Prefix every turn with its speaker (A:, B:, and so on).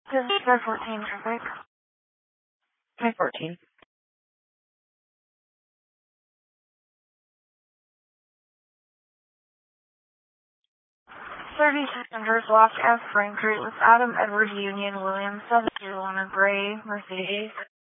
A: This is 514 traffic.
B: 514.
A: 3600 Lost F. Braintree with Adam Edward Union Williams 701 Gray Mercedes.